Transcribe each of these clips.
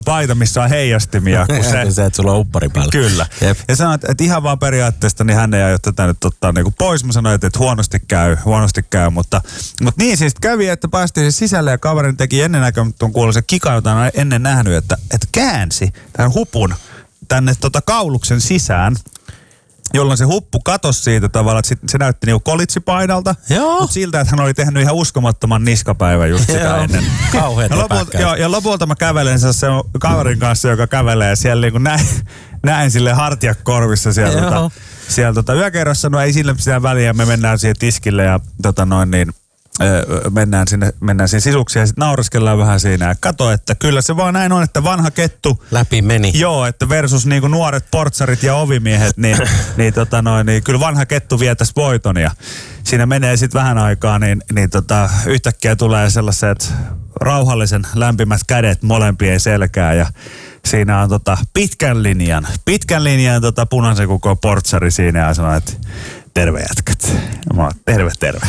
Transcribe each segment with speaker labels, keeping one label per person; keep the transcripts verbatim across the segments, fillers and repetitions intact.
Speaker 1: paita, missä on heijastimia. Kun se,
Speaker 2: se, että sulla on uppari päällä.
Speaker 1: Kyllä. Jep. Ja sanoin, että, että ihan vaan periaatteesta, niin hän ei aio tätä nyt ottaa niin kuin pois. Mä sanoin, että, että huonosti käy, huonosti käy. Mutta, mutta niin siis kävi, että päästiin sisälle ja kaverin teki ennennäkemättömän kuuloisen kika, jota on ennen nähnyt, että, että käänsi tämän hupun tänne tota kauluksen sisään, jolloin se huppu katosi siitä tavalla, että se näytti niinku kolitsipainalta. Mutta siltä, että hän oli tehnyt ihan uskomattoman niskapäivän just sitä joo. ennen.
Speaker 2: Kauheat
Speaker 1: ja lopulta, joo, ja lopulta mä kävelen se kaverin kanssa, joka kävelee siellä niinku näin, näin sille hartiakorvissa siellä, tota, siellä tota, yökerrossa. No ei sille sitä väliä, me mennään siihen tiskille ja tota noin niin, öö, mennään sinne, mennään sinne sisuksiin ja sitten naureskellaan vähän siinä. Ja kato, että kyllä se vaan näin on, että vanha kettu.
Speaker 2: Läpi meni.
Speaker 1: Joo, että versus niinku nuoret portsarit ja ovimiehet, niin, niin, tota noin, niin kyllä vanha kettu vietäisi voiton. Ja siinä menee sitten vähän aikaa, niin, niin tota, yhtäkkiä tulee sellaiset rauhallisen lämpimät kädet molempien selkään ja siinä on tota pitkän linjan, pitkän linjan tota punaisen koko portsari siinä ja sanoo, että terve jätkät. Mä oon, terve, terve.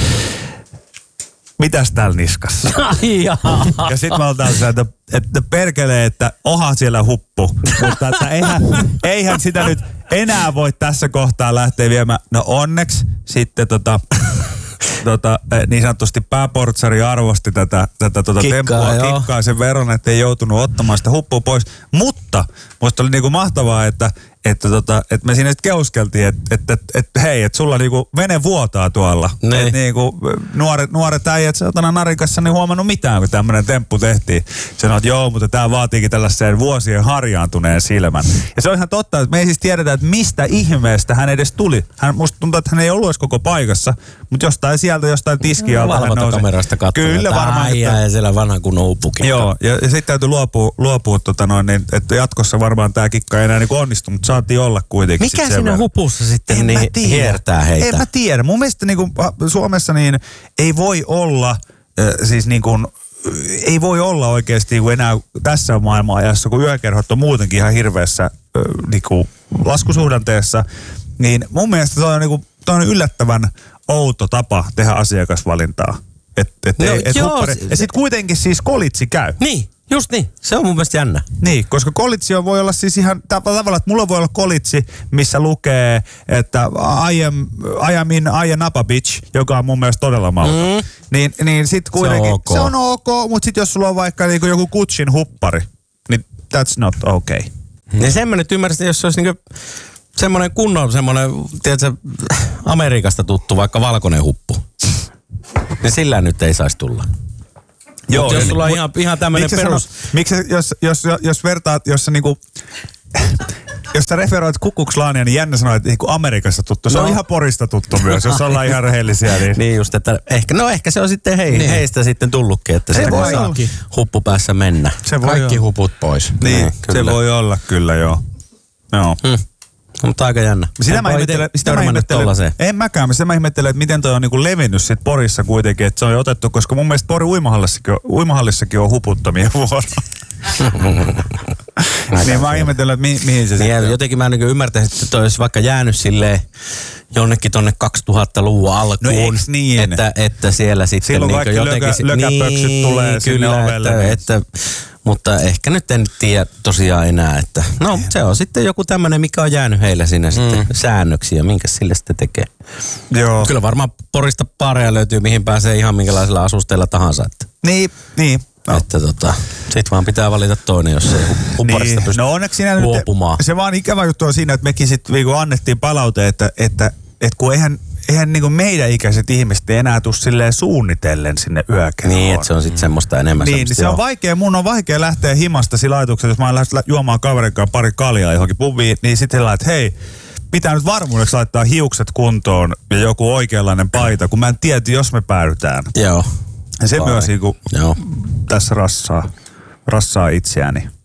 Speaker 1: Mitäs täällä niskassa? Ja sit mä oltaan sitä, että, että perkelee, että oha siellä huppu. Mutta että eihän, eihän sitä nyt enää voi tässä kohtaa lähteä viemään. No onneksi sitten tota... Tota, niin sanotusti pääportsari arvosti tätä, tätä tota
Speaker 2: kikkaa,
Speaker 1: temppua, kikkaa sen verran, että ei joutunut ottamaan sitä huppua pois. Mutta musta oli niinku mahtavaa, että, että, tota, että me siinä sitten keuskeltiin, että, että, että, että hei, että sulla niinku vene vuotaa tuolla. Että niinku nuoret, nuoret äijät satana narikassa niin huomannut mitään, kun tämmöinen temppu tehtiin. Sanoit, että joo, mutta tämä vaatiikin tällaiseen vuosien harjaantuneen silmän. Ja se on ihan totta, että me ei siis tiedetä, että mistä ihmeestä hän edes tuli. Hän, musta tuntuu, että hän ei ollut edes koko paikassa, mutta jostain sieltä, jostain tiskialta hän nousi.
Speaker 2: Valvontakamerasta katsomaan. Kyllä varmaan. Että... ja siellä vanha kunnon huppukin.
Speaker 1: Joo, ja, ja sitten täytyy luopua, luopua tota noin, niin, että jatkossa varmaan tämä kikka ei enää niin onnistu, mutta saatiin olla kuitenkin.
Speaker 2: Mikä siinä hupussa sitten niin hiertää heitä?
Speaker 1: En mä tiedä. Mun mielestä niin kuin Suomessa niin ei voi olla, äh, siis niin kuin, ei voi olla oikeasti enää tässä maailmanajassa, kun yökerhot on muutenkin ihan hirveässä äh, niin kuin laskusuhdanteessa, niin mun mielestä toi on, niin kuin, toi on yllättävän outo tapa tehdä asiakasvalintaa. Et, et, no, et huppari, ja sitten kuitenkin siis kolitsi käy.
Speaker 2: Niin. Just niin. Se on mun mielestä jännä.
Speaker 1: Niin, koska kolitsi on, voi olla siis ihan tavalla, että mulla voi olla kolitsi, missä lukee, että I am, I am in I am Napa Beach, joka on mun mielestä todella mauton. Mm. Niin, niin sit kuitenkin, se on ok, se on ok, mutta sit jos sulla on vaikka niinku joku Gucciin huppari, niin that's not okay.
Speaker 2: Mm. Ja semmoinen, että ymmärsit, jos se olisi niinku semmoinen kunnon, semmoinen, tiedätkö, Amerikasta tuttu vaikka valkoinen huppu, niin sillä nyt ei saisi tulla. Joo, mutta jos sulla on ihan, ihan tämmöinen perus...
Speaker 1: Sano, miksi jos, jos, jos vertaat, jos sä niinku... jos sä referoit Ku Klux Klania, niin jännä sanoo, että niinku Amerikassa tuttu. Se no. on ihan Porista tuttu myös, jos ollaan ihan rehellisiä. Niin,
Speaker 2: niin just, että ehkä, no ehkä se on sitten hei, niin. heistä sitten tullutkin, että se voi saa huppu päässä mennä.
Speaker 3: Se voi Kaikki olla. Huput pois.
Speaker 1: Niin, niin se voi olla kyllä, joo. Joo.
Speaker 2: Hmm. Mutta aika jännä.
Speaker 1: Sitä mä ihmettelen, sitä mä ihmettelen, en mäkään, sitä mä ihmettelen, että miten toi on niinku levinnyt sit Porissa kuitenkin, että se on otettu, koska mun mielestä Porin uimahallissakin on, uimahallissakin on huputtamia vuoroja. Niin mä ihmettelen, että mi, mihin se
Speaker 2: niin
Speaker 1: sitten on.
Speaker 2: Jotenkin mä niin ymmärtäisin, että toi olisi vaikka jäänyt silleen jonnekin tonne kaksituhattaluvun alkuun.
Speaker 1: No eiks niin?
Speaker 2: Että, että siellä sitten
Speaker 1: silloin
Speaker 2: niin
Speaker 1: kaikki
Speaker 2: jotenkin...
Speaker 1: lökä, lökäpöksyt niin, tulee sinne
Speaker 2: kyllä,
Speaker 1: ovelle.
Speaker 2: Että, niin. että, mutta ehkä nyt en tiedä tosiaan enää, että no se on sitten joku tämmöinen, mikä on jäänyt heillä sinne mm. sitten säännöksi ja minkä sille sitten tekee.
Speaker 1: Joo.
Speaker 2: Kyllä varmaan Porista paareja löytyy, mihin pääsee ihan minkälaisilla asusteilla tahansa. Että.
Speaker 1: Niin, niin.
Speaker 2: No. Että tota, sit vaan pitää valita toinen, jos ei hupparista niin. pysty
Speaker 1: no onneksi siinä
Speaker 2: luopumaan.
Speaker 1: Nyt, se vaan ikävä juttu on siinä, että mekin sitten annettiin palaute, että, että, että kun eihän, eihän niinku meidän ikäiset ihmiset enää tule silleen suunnitellen sinne yökerhoon.
Speaker 2: Niin, että se on sitten semmoista enemmän.
Speaker 1: Niin, niin se on vaikea, mun on vaikea lähteä himasta sillä ajatuksella, jos mä lähden juomaan kaverin kanssa pari kaljaa johonkin pubiin, niin sitten sillä että hei, pitää nyt varmuudeksi laittaa hiukset kuntoon ja joku oikeanlainen paita, kun mä en tiedä, jos me päädytään.
Speaker 2: Joo.
Speaker 1: Ja se Vai. myös niinku tässä rassaa, rassaa itseäni.